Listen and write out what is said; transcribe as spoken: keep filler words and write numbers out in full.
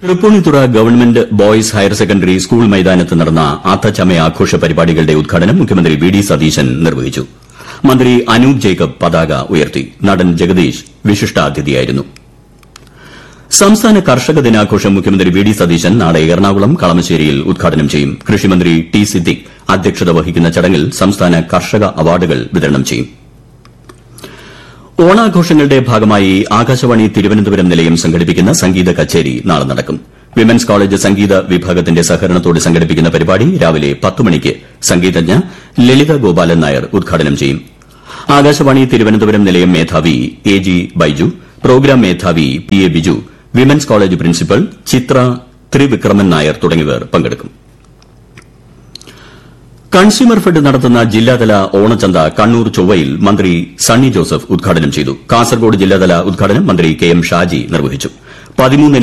Tripunithura government boys higher secondary school മൈതാനത്ത് നടന്ന അത്തച്ചമയ ആഘോഷ പരിപാടികളുടെ ഉദ്ഘാടനം മുഖ്യമന്ത്രി വി ഡി സതീശൻ നിർവഹിച്ചു. മന്ത്രി അനൂപ് ജേക്കബ് പതാക ഉയർത്തി. നടൻ ജഗദീഷ് വിശിഷ്ടാതിഥിയായിരുന്നു. സംസ്ഥാന കർഷക ദിനാഘോഷം മുഖ്യമന്ത്രി വി ഡി സതീശൻ നാളെ എറണാകുളം കളമശ്ശേരിയിൽ ഉദ്ഘാടനം ചെയ്യും. കൃഷിമന്ത്രി ടി സിദ്ദിഖ് അധ്യക്ഷത വഹിക്കുന്ന ചടങ്ങിൽ സംസ്ഥാന കർഷക അവാർഡുകൾ വിതരണം ചെയ്യും. ഓണാഘോഷങ്ങളുടെ ഭാഗമായി ആകാശവാണി തിരുവനന്തപുരം നിലയം സംഘടിപ്പിക്കുന്ന സംഗീത കച്ചേരി നാളെ നടക്കും. വിമൻസ് കോളേജ് സംഗീത വിഭാഗത്തിന്റെ സഹകരണത്തോടെ സംഘടിപ്പിക്കുന്ന പരിപാടി രാവിലെ പത്ത് മണിക്ക് സംഗീതജ്ഞ ലളിത ഗോപാലൻ നായർ ഉദ്ഘാടനം ചെയ്യും. ആകാശവാണി തിരുവനന്തപുരം നിലയം മേധാവി എ ജി ബൈജു, പ്രോഗ്രാം മേധാവി P A Biju, women's college principal ചിത്ര ത്രിവിക്രമൻ നായർ തുടങ്ങിയവർ പങ്കെടുക്കും. കൺസ്യൂമർ ഫെഡ് നടത്തുന്ന ജില്ലാതല ഓണച്ചന്ത കണ്ണൂർ ചൊവ്വയിൽ മന്ത്രി സണ്ണി ജോസഫ് ഉദ്ഘാടനം ചെയ്തു. കാസർകോട് ജില്ലാതല ഉദ്ഘാടനം മന്ത്രി കെ എം ഷാജി നിർവഹിച്ചു.